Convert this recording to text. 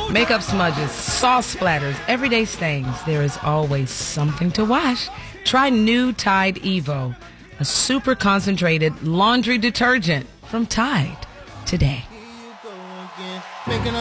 Makeup smudges, sauce splatters, everyday stains. There is always something to wash. Try new Tide Evo, a super concentrated laundry detergent from Tide today.